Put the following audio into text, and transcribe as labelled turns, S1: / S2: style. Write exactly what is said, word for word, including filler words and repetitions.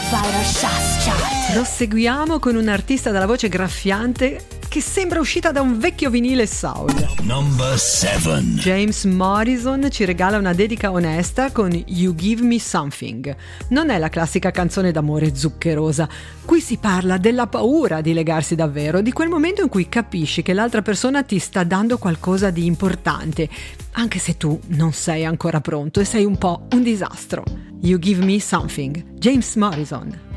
S1: Fighter Shots Chart.
S2: Proseguiamo con un artista dalla voce graffiante che sembra uscita da un vecchio vinile sound.
S3: Number seven.
S2: James Morrison ci regala una dedica onesta con You Give Me Something. Non è la classica canzone d'amore zuccherosa. Qui si parla della paura di legarsi davvero, di quel momento in cui capisci che l'altra persona ti sta dando qualcosa di importante, anche se tu non sei ancora pronto e sei un po' un disastro. You Give Me Something, James Morrison.